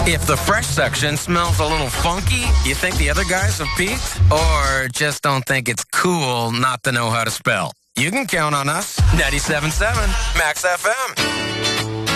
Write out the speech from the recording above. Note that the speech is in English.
If the fresh section smells a little funky, you think the other guys have peaked? Or just don't think it's cool not to know how to spell? You can count on us. 97.7 Max FM.